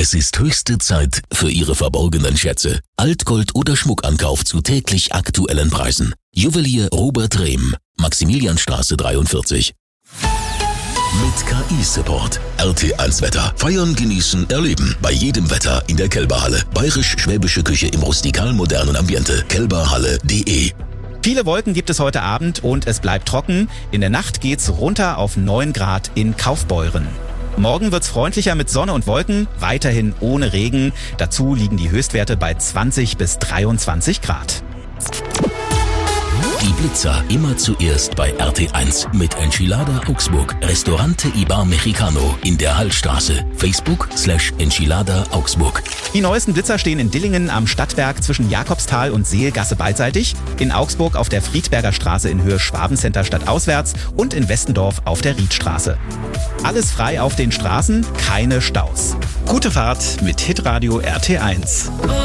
Es ist höchste Zeit für Ihre verborgenen Schätze. Altgold oder Schmuckankauf zu täglich aktuellen Preisen. Juwelier Robert Rehm, Maximilianstraße 43. Mit KI-Support. RT1 Wetter. Feiern, genießen, erleben. Bei jedem Wetter in der Kelberhalle. Bayerisch-schwäbische Küche im rustikal-modernen Ambiente. kelberhalle.de. Viele Wolken gibt es heute Abend und es bleibt trocken. In der Nacht geht's runter auf 9 Grad in Kaufbeuren. Morgen wird's freundlicher mit Sonne und Wolken, weiterhin ohne Regen. Dazu liegen die Höchstwerte bei 20 bis 23 Grad. Die Blitzer immer zuerst bei RT1 mit Enchilada Augsburg. Restaurante Ibar Mexicano in der Hallstraße. Facebook/Enchilada Augsburg. Die neuesten Blitzer stehen in Dillingen am Stadtwerk zwischen Jakobsthal und Seelgasse beidseitig, in Augsburg auf der Friedberger Straße in Höhe Schwabencenter stadtauswärts und in Westendorf auf der Riedstraße. Alles frei auf den Straßen, keine Staus. Gute Fahrt mit Hitradio RT1.